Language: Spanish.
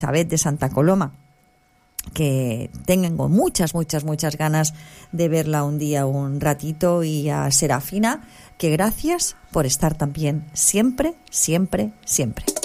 Elizabeth de Santa Coloma, que tengo muchas ganas de verla un día, un ratito, y a Serafina, que gracias por estar también siempre.